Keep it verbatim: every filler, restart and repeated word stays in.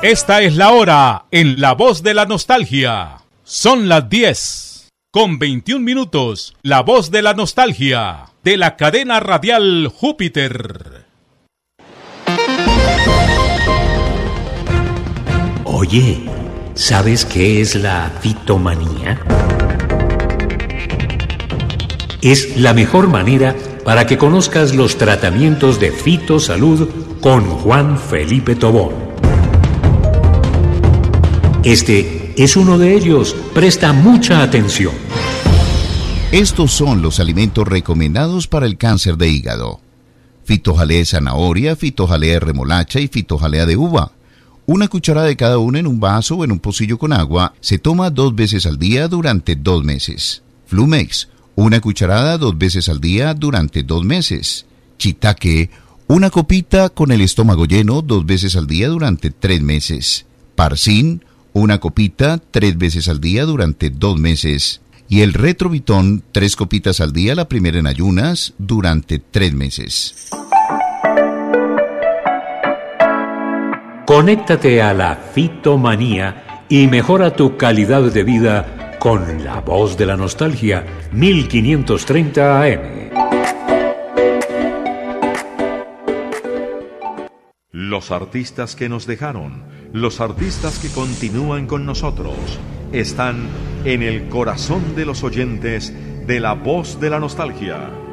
Esta es la hora en La Voz de la Nostalgia. Son las diez con veintiún minutos. La Voz de la Nostalgia de la cadena radial Júpiter. Oye, ¿sabes qué es la fitomanía? Es la mejor manera para que conozcas los tratamientos de fitosalud con Juan Felipe Tobón. Este es uno de ellos. Presta mucha atención. Estos son los alimentos recomendados para el cáncer de hígado: fitojalea de zanahoria, fitojalea de remolacha y fitojalea de uva. Una cucharada de cada uno en un vaso o en un pocillo con agua. Se toma dos veces al día durante dos meses. Flumex, una cucharada dos veces al día durante dos meses. Shiitake, una copita con el estómago lleno dos veces al día durante tres meses. Parsin, una copita tres veces al día durante dos meses. Y el Retrovitón, tres copitas al día, la primera en ayunas, durante tres meses. Conéctate a la fitomanía y mejora tu calidad de vida con La Voz de la Nostalgia, mil quinientos treinta A M. Los artistas que nos dejaron, los artistas que continúan con nosotros, están en el corazón de los oyentes de La Voz de la Nostalgia.